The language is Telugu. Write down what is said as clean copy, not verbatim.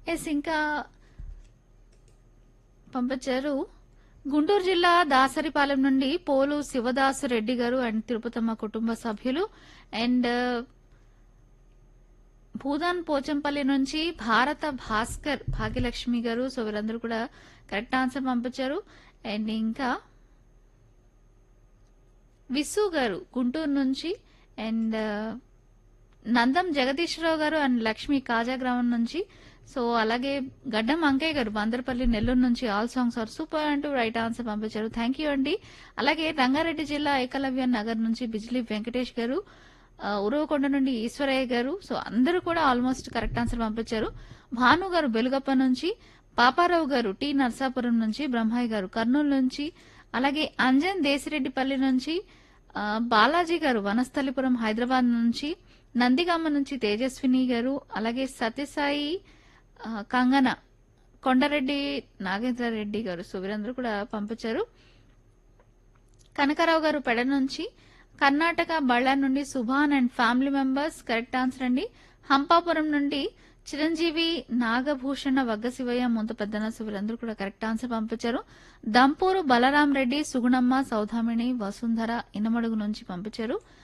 ఎస్ ఇంకా పంపించారు. గుంటూరు జిల్లా దాసరిపాలెం నుండి పోలు శివదాసు రెడ్డి గారు అండ్ తిరుపతమ్మ కుటుంబ సభ్యులు. అండ్ భూదాన్ పోచంపల్లి నుంచి భారత భాస్కర్ భాగ్యలక్ష్మి గారు. సో వీరందరూ కూడా కరెక్ట్ ఆన్సర్ పంపించారు. అండ్ ఇంకా విసు గారు గుంటూరు నుంచి. అండ్ నందం జగదీశ్వరరావు గారు అండ్ లక్ష్మి కాజా గ్రామం నుంచి. సో అలాగే గడ్డం అంకయ్య గారు బందరపల్లి నెల్లూరు నుంచి ఆల్ సాంగ్స్ ఆర్ సూపర్ అంటూ రైట్ ఆన్సర్ పంపించారు. థ్యాంక్ యూ అండి. అలాగే రంగారెడ్డి జిల్లా ఏకలవ్య నగర్ నుంచి బిజ్లీ వెంకటేష్ గారు, ఉరవకొండ నుండి ఈశ్వరయ్య గారు. సో అందరూ కూడా ఆల్మోస్ట్ కరెక్ట్ ఆన్సర్ పంపించారు. భాను గారు బెలుగప్ప నుంచి, పాపారావు గారు టి నర్సాపురం నుంచి, బ్రహ్మయ్య గారు కర్నూలు నుంచి, అలాగే అంజన్ దేశిరెడ్డిపల్లి నుంచి, బాలాజీ గారు వనస్థలిపురం హైదరాబాద్ నుంచి, నందిగామ నుంచి తేజస్విని గారు, అలాగే సత్యసాయి కంగన కొండరెడ్డి నాగేంద్రారెడ్డి గారు. సో వీరందరూ కూడా పంపించారు. కనకారావు గారు పెడ నుంచి, కర్ణాటక బళ్ళారి నుండి Subhan and family members correct answer అండి. హంపాపురం నుండి చిరంజీవి, నాగభూషణ, వగ్గశివయ్య, ముంత పెద్దన. సో వీరందరూ కూడా కరెక్ట్ ఆన్సర్ పంపించారు. దంపూరు బలరాం రెడ్డి, సుగుణమ్మ, సౌధామిణి, వసుంధర ఇనమడుగు నుంచి పంపించారు.